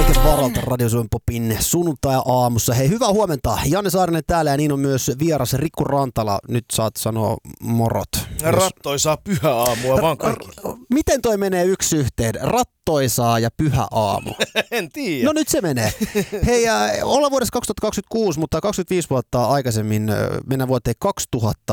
hetken varalta Radio Suomen Popin sunnuntai-aamussa. Hei, hyvää huomenta. Janne Saarinen täällä ja niin on myös vieras Riku Rantala. Nyt saat sanoa morot. Rattoisaa pyhäaamua vaan kaikille. Miten toi menee yksi yhteen? Rattoisaa ja pyhä aamu. En tiedä. No nyt se menee. Hei, ollaan vuodessa 2026, mutta 25 vuotta aikaisemmin mennään vuoteen 2000.